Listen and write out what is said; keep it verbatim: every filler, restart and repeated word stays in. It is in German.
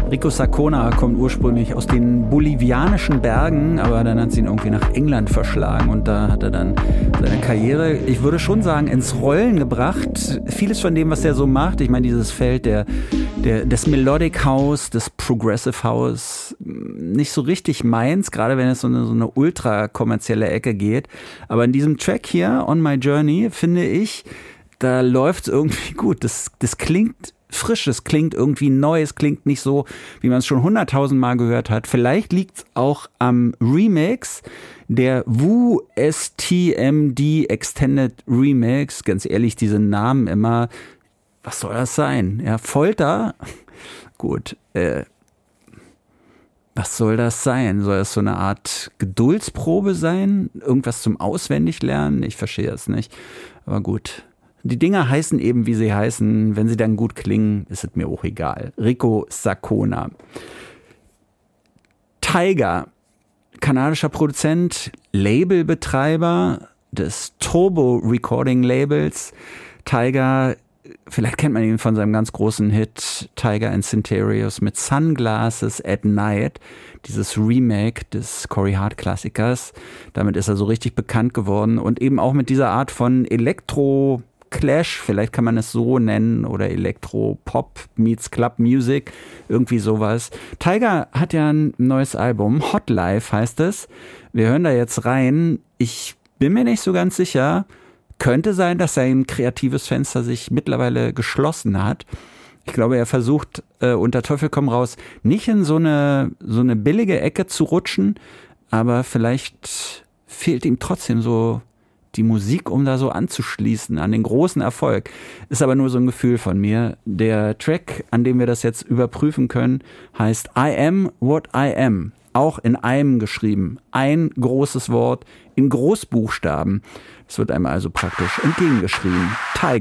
Rico Sacona kommt ursprünglich aus den bolivianischen Bergen, aber dann hat sie ihn irgendwie nach England verschlagen und da hat er dann seine Karriere, ich würde schon sagen, ins Rollen gebracht. Vieles von dem, was er so macht, ich meine, dieses Feld der, der, des Melodic House, des Progressive House, nicht so richtig meins, gerade wenn es so eine, so eine ultra kommerzielle Ecke geht. Aber in diesem Track hier, On My Journey, finde ich, da läuft es irgendwie gut. Das, das klingt frisch, es klingt irgendwie neu, es klingt nicht so, wie man es schon hunderttausend Mal gehört hat. Vielleicht liegt es auch am Remix, der W S T M D Extended Remix. Ganz ehrlich, diese Namen immer, was soll das sein? Ja, Folter? Gut, äh, was soll das sein? Soll das so eine Art Geduldsprobe sein? Irgendwas zum Auswendiglernen? Ich verstehe es nicht, aber gut. Die Dinger heißen eben, wie sie heißen. Wenn sie dann gut klingen, ist es mir auch egal. Rico Sacona. Tiger, kanadischer Produzent, Labelbetreiber des Turbo Recording Labels. Tiger, vielleicht kennt man ihn von seinem ganz großen Hit Tiger and Centurios mit Sunglasses at Night. Dieses Remake des Corey Hart Klassikers. Damit ist er so richtig bekannt geworden. Und eben auch mit dieser Art von Elektro- Clash, vielleicht kann man es so nennen, oder Elektro-Pop meets Club Music, irgendwie sowas. Tiger hat ja ein neues Album, Hot Life heißt es. Wir hören da jetzt rein. Ich bin mir nicht so ganz sicher. Könnte sein, dass sein kreatives Fenster sich mittlerweile geschlossen hat. Ich glaube, er versucht, äh, unter Teufel komm raus, nicht in so eine, so eine billige Ecke zu rutschen, aber vielleicht fehlt ihm trotzdem so die Musik, um da so anzuschließen an den großen Erfolg. Ist aber nur so ein Gefühl von mir. Der Track, an dem wir das jetzt überprüfen können, heißt I Am What I Am. Auch in einem geschrieben. Ein großes Wort in Großbuchstaben. Es wird einem also praktisch entgegengeschrieben. Tiger.